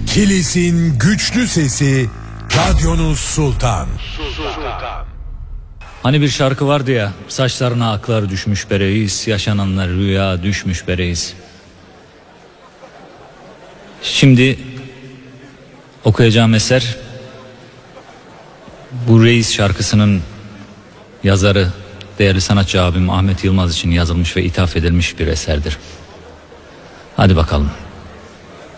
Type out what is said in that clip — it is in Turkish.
Kilis'in güçlü sesi, radyonuz Sultan. Hani bir şarkı vardı ya, saçlarına aklar düşmüş be reis, yaşananlar rüya düşmüş be reis. Şimdi okuyacağım eser bu Reis şarkısının yazarı değerli sanatçı abim Ahmet Yılmaz için yazılmış ve ithaf edilmiş bir eserdir. Hadi bakalım.